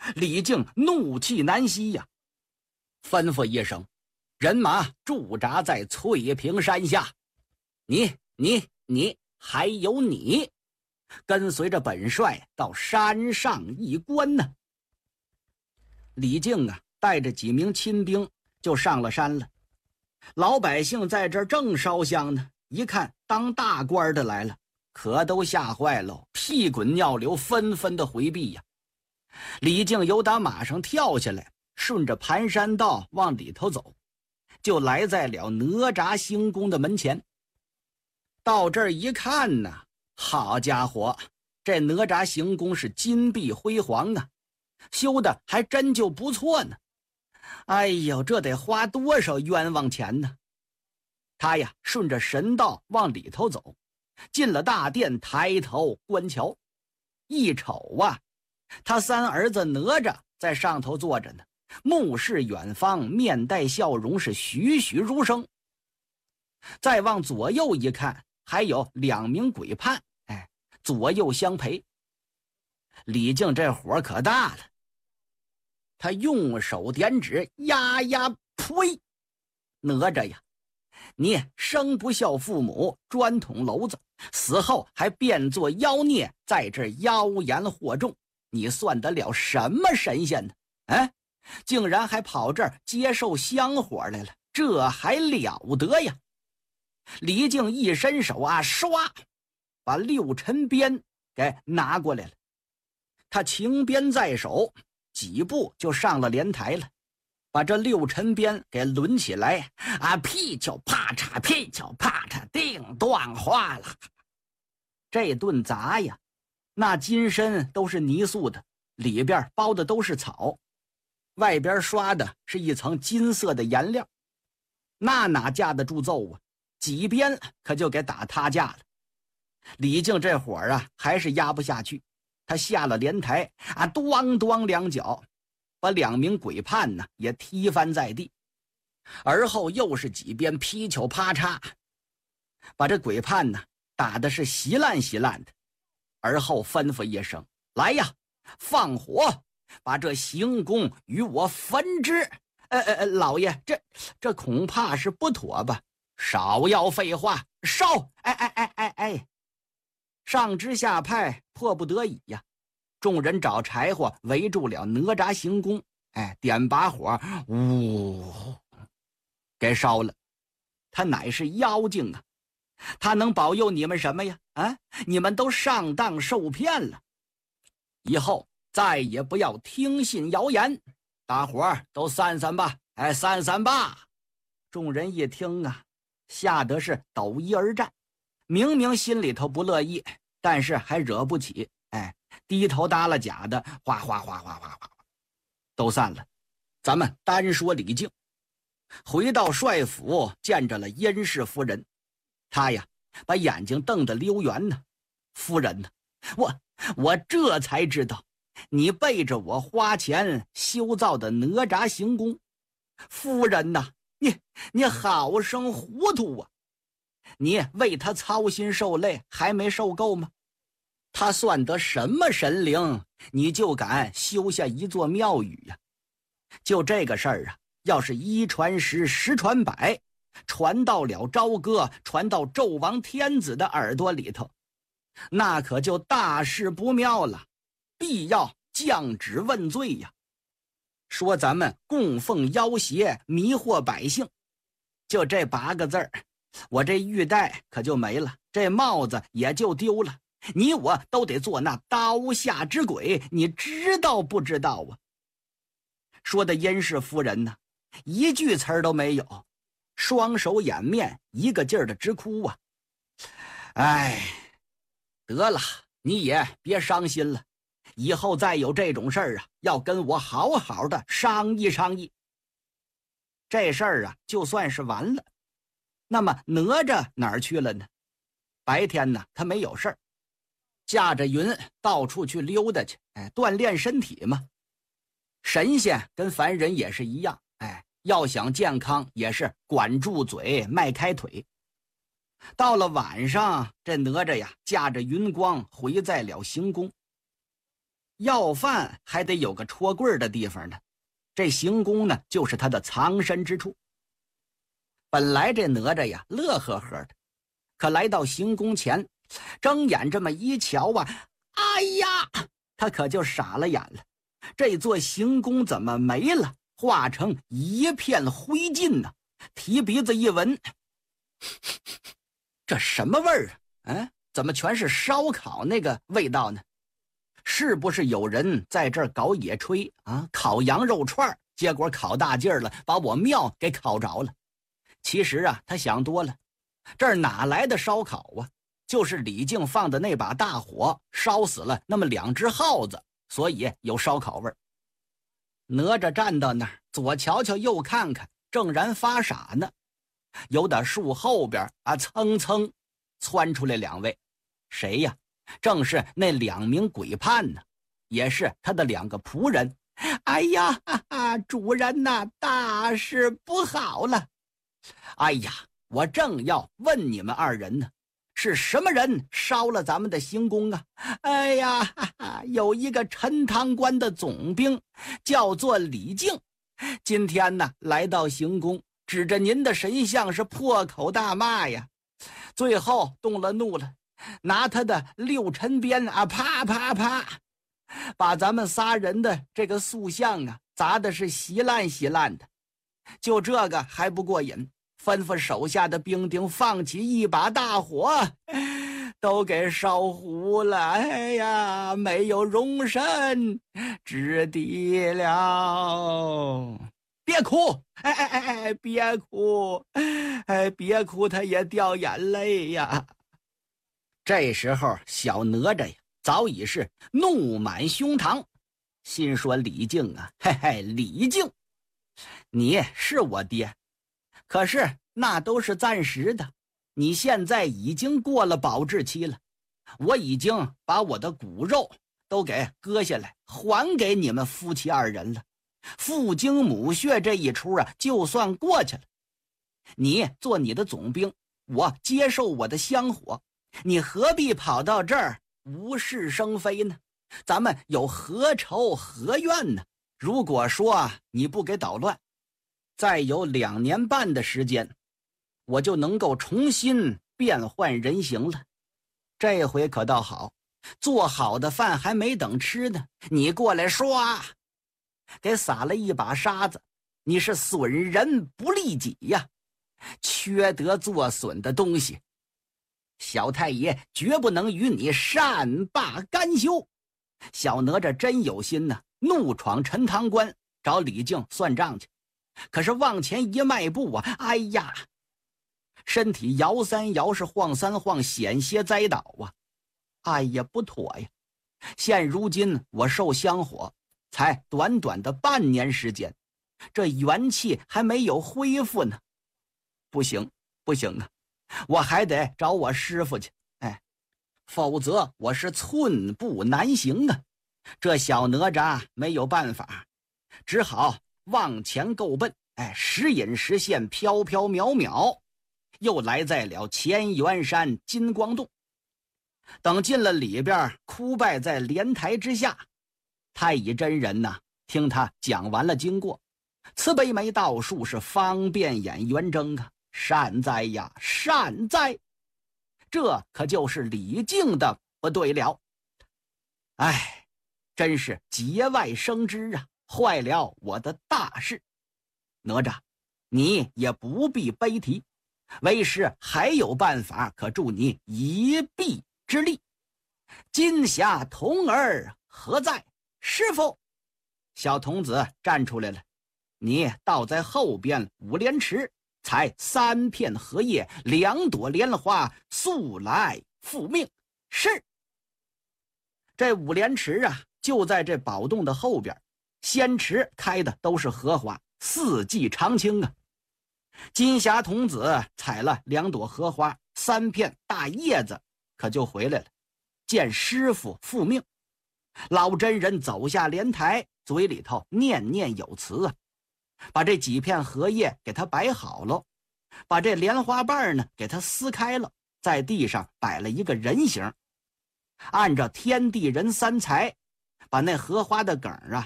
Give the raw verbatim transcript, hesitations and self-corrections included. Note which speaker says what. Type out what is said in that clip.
Speaker 1: 李靖怒气难息呀，吩咐一声，人马驻扎在翠屏山下。你你你还有你，跟随着本帅到山上一关呢。李靖啊，带着几名亲兵就上了山了。老百姓在这儿正烧香呢，一看当大官的来了，可都吓坏了，屁滚尿流，纷纷的回避呀。李靖由打马上跳下来，顺着盘山道往里头走，就来在了哪吒行宫的门前。到这儿一看呢，好家伙，这哪吒行宫是金碧辉煌啊，修的还真就不错呢。哎呦，这得花多少冤枉钱呢？他呀，顺着神道往里头走，进了大殿，抬头观瞧，一瞅啊，他三儿子哪吒在上头坐着呢，目视远方，面带笑容，是栩栩如生。再往左右一看，还有两名鬼判，哎，左右相陪。李靖这火可大了，他用手点指，呀呀呸！哪吒呀，你生不孝父母，专捅娄子，死后还变作妖孽，在这妖言惑众，你算得了什么神仙呢？哎，竟然还跑这儿接受香火来了，这还了得呀！李靖一伸手啊，唰，把六尘鞭给拿过来了。他擎鞭在手，几步就上了莲台了，把这六尘鞭给抡起来啊，噼敲啪嚓，噼敲啪嚓，叮当哗啦。这顿砸呀，那金身都是泥塑的，里边包的都是草，外边刷的是一层金色的颜料，那哪架得住揍啊？几鞭可就给打塌架了。李靖这火啊，还是压不下去，他下了莲台啊，咣咣两脚，把两名鬼判呢也踢翻在地，而后又是几鞭劈球啪嚓，把这鬼判呢打的是稀烂稀烂的，而后吩咐一声：“来呀，放火，把这行宫与我焚之！”呃呃，老爷，这这恐怕是不妥吧？少要废话，烧！哎哎哎哎哎！上支下派，迫不得已呀，众人找柴火围住了哪吒行宫，哎，点把火，呜，给烧了。他乃是妖精啊，他能保佑你们什么呀？啊，你们都上当受骗了，以后再也不要听信谣言，大伙儿都散散吧！哎，散散吧！众人一听啊，吓得是抖衣而战，明明心里头不乐意，但是还惹不起，哎，低头耷拉甲的，哗哗哗哗哗哗，都散了。咱们单说李靖，回到帅府，见着了殷氏夫人，他呀，把眼睛瞪得溜圆呢。夫人呢，我我这才知道，你背着我花钱修造的哪吒行宫，夫人呐，你你好生糊涂啊！你为他操心受累还没受够吗？他算得什么神灵，你就敢修下一座庙宇呀？就这个事儿啊，要是一传十，十传百，传到了朝歌，传到纣王天子的耳朵里头，那可就大事不妙了，必要降旨问罪呀！说咱们供奉妖邪，迷惑百姓，就这八个字儿，我这玉带可就没了，这帽子也就丢了，你我都得做那刀下之鬼，你知道不知道啊？说的殷氏夫人呢，一句词儿都没有，双手掩面，一个劲儿的直哭啊！哎，得了，你也别伤心了，以后再有这种事儿啊，要跟我好好的商议商议。这事儿啊，就算是完了。那么哪吒哪儿去了呢？白天呢，他没有事儿，驾着云到处去溜达去，哎，锻炼身体嘛。神仙跟凡人也是一样，哎，要想健康也是管住嘴，迈开腿。到了晚上，这哪吒呀，驾着云光回在了行宫。 要饭还得有个戳棍的地方呢，这行宫呢就是他的藏身之处。本来这哪吒呀乐呵呵的，可来到行宫前，睁眼这么一瞧啊，哎呀，他可就傻了眼了。这座行宫怎么没了，化成一片灰烬呢？提鼻子一闻，这什么味儿啊？嗯，怎么全是烧烤那个味道呢？是不是有人在这儿搞野炊啊？烤羊肉串，结果烤大劲儿了，把我庙给烤着了。其实啊，他想多了，这儿哪来的烧烤啊？就是李靖放的那把大火烧死了那么两只耗子，所以有烧烤味儿。哪吒站到那儿，左瞧瞧右看看，正然发傻呢。有点树后边啊，蹭蹭窜出来两位，谁呀？正是那两名鬼判呢，也是他的两个仆人。哎呀，哈哈，主人呐、啊，大事不好了！哎呀，我正要问你们二人呢，是什么人烧了咱们的行宫啊？哎呀，哈哈，有一个陈塘关的总兵，叫做李靖，今天呢来到行宫，指着您的神像是破口大骂呀，最后动了怒了，拿他的六尘鞭啊，啪啪啪，把咱们仨人的这个塑像啊砸的是稀烂稀烂的。就这个还不过瘾，吩咐手下的兵丁放起一把大火，都给烧糊了。哎呀，没有容身之地了。别哭，哎哎哎哎，别哭，哎，别哭，他也掉眼泪呀。这时候，小哪吒呀，早已是怒满胸膛，心说：“李靖啊，嘿嘿，李靖，你是我爹，可是那都是暂时的。你现在已经过了保质期了，我已经把我的骨肉都给割下来，还给你们夫妻二人了。父精母血这一出啊，就算过去了。你做你的总兵，我接受我的香火，你何必跑到这儿无事生非呢？咱们有何仇何怨呢？如果说你不给捣乱，再有两年半的时间，我就能够重新变换人形了。这回可倒好，做好的饭还没等吃呢，你过来刷，给撒了一把沙子。你是损人不利己呀，缺德作损的东西！小太爷绝不能与你善罢甘休。小哪吒真有心呢，怒闯陈塘关，找李靖算账去。可是往前一迈步啊，哎呀，身体摇三摇，是晃三晃，险些栽倒啊！哎呀，不妥呀！现如今我受香火，才短短的半年时间，这元气还没有恢复呢。不行，不行啊！我还得找我师傅去，哎，否则我是寸步难行啊！这小哪吒没有办法，只好往前够奔，哎，时隐时现，飘飘渺渺，又来在了乾元山金光洞。等进了里边，哭拜在莲台之下，太乙真人呐，听他讲完了经过，慈悲眉倒竖，是方便眼圆睁啊，善哉呀，善哉！这可就是李靖的不对了。哎，真是节外生枝啊，坏了我的大事。哪吒，你也不必悲啼，为师还有办法可助你一臂之力。金匣童儿何在？师傅，小童子站出来了。你倒在后边五莲池，采三片荷叶，两朵莲花，速来复命。是。这五莲池啊，就在这宝洞的后边，仙池开的都是荷花，四季常青啊。金匣童子采了两朵荷花，三片大叶子，可就回来了，见师傅复命。老真人走下莲台，嘴里头念念有词啊，把这几片荷叶给他摆好了，把这莲花瓣呢给他撕开了，在地上摆了一个人形，按照天地人三才， 把那荷花的梗啊